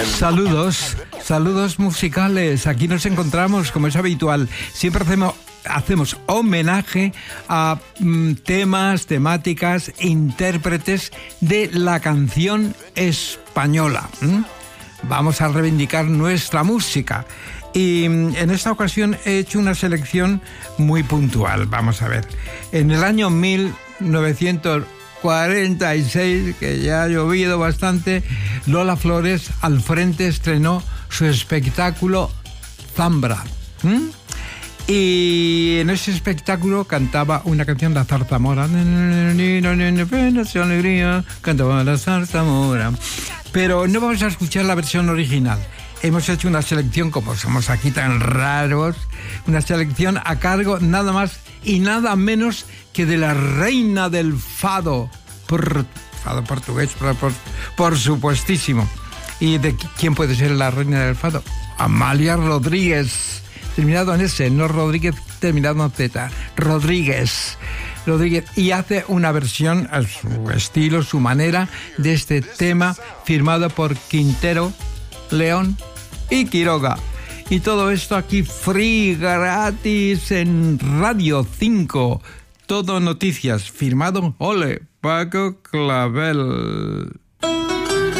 Saludos musicales. Aquí nos encontramos, como es habitual. Siempre hacemos homenaje a temáticas, intérpretes de la canción española. Vamos a reivindicar nuestra música. Y en esta ocasión he hecho una selección muy puntual. Vamos a ver. En el año 1946, que ya ha llovido bastante, Lola Flores al frente estrenó su espectáculo Zambra. Y en ese espectáculo cantaba una canción, La Zarzamora. Cantaba La Zarzamora. Pero no vamos a escuchar la versión original. Hemos hecho una selección, como somos aquí tan raros, una selección a cargo nada más y nada menos que de la reina del fado, fado portugués, por supuestísimo. ¿Y de quién puede ser la reina del fado? Amalia Rodríguez, terminado en S, no Rodríguez, terminado en Z, Rodríguez, y hace una versión a su estilo, su manera, de este tema, firmado por Quintero, León y Quiroga. Y todo esto aquí free, gratis, en Radio 5. Todo noticias, firmado, ole, Paco Clavel.